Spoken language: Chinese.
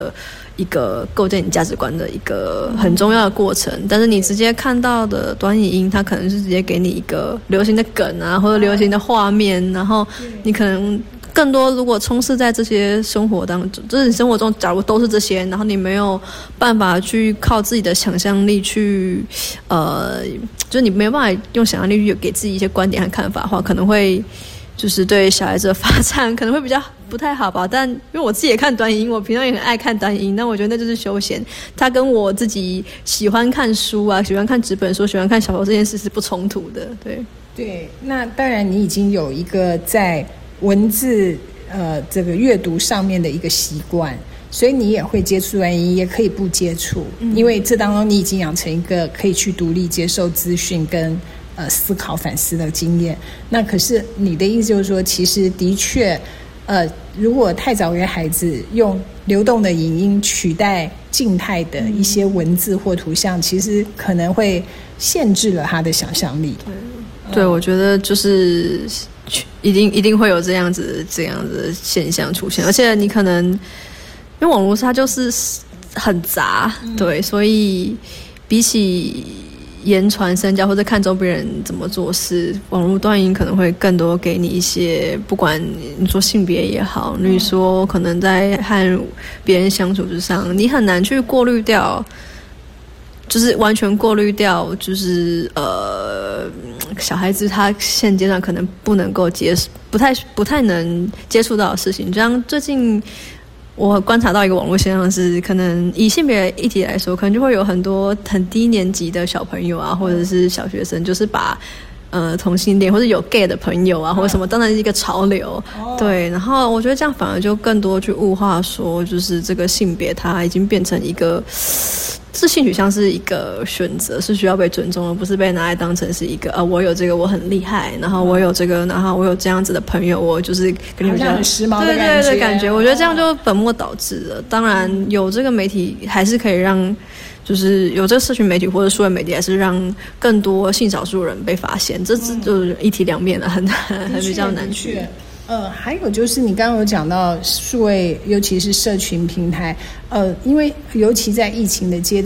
一个构建你价值观的一个很重要的过程。但是你直接看到的短影音，它可能是直接给你一个流行的梗啊，或者流行的画面，然后你可能更多如果充斥在这些生活当中，就是你生活中假如都是这些，然后你没有办法去靠自己的想象力去就是你没有办法用想象力去给自己一些观点和看法的话，可能会就是对小孩子的发展可能会比较不太好吧。但因为我自己也看短影音，我平常也很爱看短影音，但我觉得那就是休闲，它跟我自己喜欢看书啊，喜欢看纸本书，喜欢看小说这件事是不冲突的。 对，那当然你已经有一个在文字这个阅读上面的一个习惯，所以你也会接触短影音，也可以不接触，因为这当中你已经养成一个可以去独立接受资讯跟思考反思的经验。那可是你的意思就是说，其实的确如果太早给孩子用流动的影音取代静态的一些文字或图像，其实可能会限制了他的想象力。 对，我觉得就是一定会有这样子的现象出现，而且你可能因为网络它就是很杂，对，所以比起言传身教或者看周边人怎么做事，网络短影可能会更多给你一些，不管你说性别也好，你说可能在和别人相处之上，你很难去过滤掉，就是完全过滤掉，就是小孩子他现阶段可能不能够不太能接触到的事情。这样最近我观察到一个网络现象是，可能以性别议题来说，可能就会有很多很低年级的小朋友啊，或者是小学生，就是把同性恋或者有 gay 的朋友啊，或者什么，当然是一个潮流。对，然后我觉得这样反而就更多去物化说，就是这个性别它已经变成一个，这性取向是一个选择，是需要被尊重的，不是被拿来当成是一个我有这个我很厉害，然后我有这个，然后我有这样子的朋友，我就是跟你比较很时髦的感觉。 对感觉，我觉得这样就本末倒置了。当然有这个媒体还是可以让，就是有这个社群媒体或者数位媒体，还是让更多性少数人被发现，这就是一体两面的，很比较难去。 还有就是你刚刚有讲到数位，尤其是社群平台，因为尤其在疫情的阶段。